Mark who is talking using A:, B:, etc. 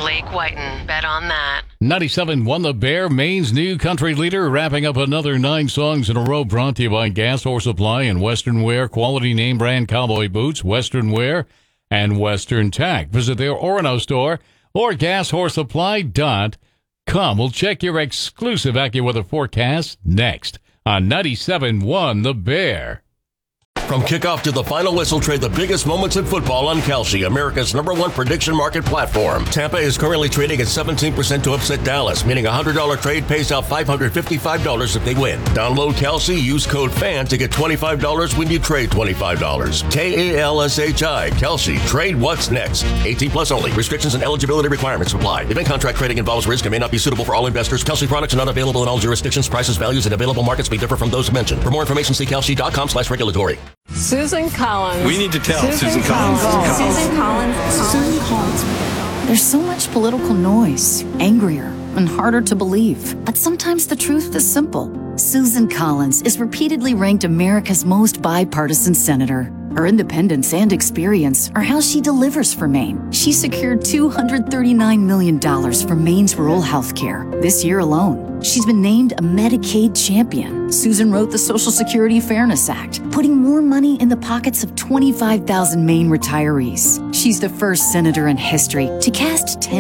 A: Blake Whiten. Bet on that.
B: 97.1 The Bear, Maine's new country leader, wrapping up another 9 songs in a row, brought to you by Gas Horse Supply and Western Wear, quality name brand cowboy boots, Western Wear, and Western Tack. Visit their Orono store or gashorsesupply.com. We'll check your exclusive AccuWeather forecast next on 97.1 The Bear.
C: From kickoff to the final whistle, trade the biggest moments in football on Kalshi, America's #1 prediction market platform. Tampa is currently trading at 17% to upset Dallas, meaning a $100 trade pays out $555 if they win. Download Kalshi, use code FAN to get $25 when you trade $25. Kalshi, Kalshi, trade what's next. 18 plus only. Restrictions and eligibility requirements apply. Event contract trading involves risk and may not be suitable for all investors. Kalshi products are not available in all jurisdictions. Prices, values, and available markets may differ from those mentioned. For more information, see kalshi.com/regulatory.
D: Susan Collins.
E: We need to tell Susan Collins.
D: Susan Collins.
F: Susan Collins. There's so much political noise, angrier and harder to believe. But sometimes the truth is simple. Susan Collins is repeatedly ranked America's most bipartisan senator. Her independence and experience are how she delivers for Maine. She secured $239 million for Maine's rural health care this year alone. She's been named a Medicaid champion. Susan wrote the Social Security Fairness Act, putting more money in the pockets of 25,000 Maine retirees. She's the first senator in history to cast 10